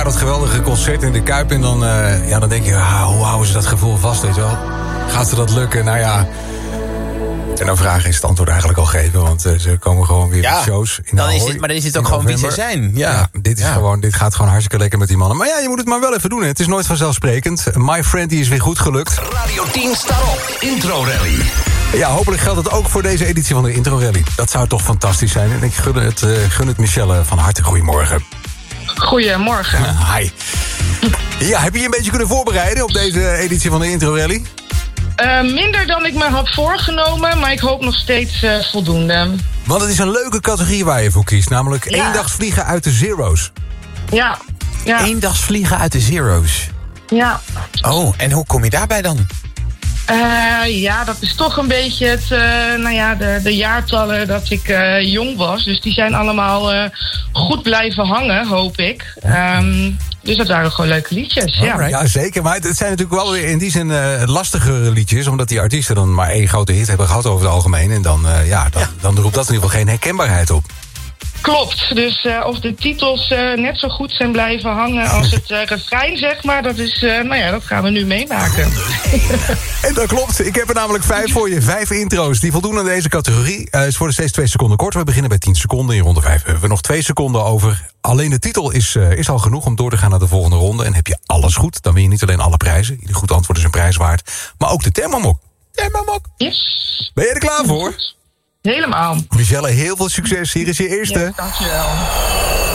jaar dat geweldige concert in de Kuip. En dan, dan denk je, hoe houden ze dat gevoel vast, weet je wel? Gaat ze dat lukken? Nou ja. En dan vragen is het antwoord eigenlijk al gegeven. Want ze komen gewoon weer met shows in de Ahoy. Maar dan is het ook gewoon wie ze zijn. Ja. Dit gaat gewoon hartstikke lekker met die mannen. Maar ja, je moet het maar wel even doen. Hè. Het is nooit vanzelfsprekend. My Friend, die is weer goed gelukt. Radio 10 staat op. Intro Rally. Ja, hopelijk geldt het ook voor deze editie van de Intro Rally. Dat zou toch fantastisch zijn. En ik gun het Michelle van harte. Goedemorgen. Goedemorgen. Hi. Ja, heb je je een beetje kunnen voorbereiden op deze editie van de Intro Rally? Minder dan ik me had voorgenomen, maar ik hoop nog steeds voldoende. Want het is een leuke categorie waar je voor kiest. Namelijk eendagsvliegen uit de zero's. Ja. Eendagsvliegen uit de zero's. Ja. Oh, en hoe kom je daarbij dan? Dat is toch een beetje het, de jaartallen dat ik jong was. Dus die zijn allemaal goed blijven hangen, hoop ik. Dus dat waren gewoon leuke liedjes. Ja, zeker. Maar het zijn natuurlijk wel weer in die zin lastigere liedjes. Omdat die artiesten dan maar één grote hit hebben gehad over het algemeen. En dan roept dat in ieder geval geen herkenbaarheid op. Klopt. Dus of de titels net zo goed zijn blijven hangen als het refrein, zeg maar. Dat is, dat gaan we nu meemaken. En dat klopt. Ik heb er namelijk 5 voor je. 5 intro's die voldoen aan deze categorie. Het wordt steeds 2 seconden kort. We beginnen bij 10 seconden. In ronde 5 hebben we nog 2 seconden over. Alleen de titel is al genoeg om door te gaan naar de volgende ronde. En heb je alles goed, dan win je niet alleen alle prijzen. Ieder goed antwoord is een prijs waard. Maar ook de Thermomok. Yes. Ben je er klaar voor? Helemaal. Michelle, heel veel succes. Hier is je eerste. Yes, dankjewel.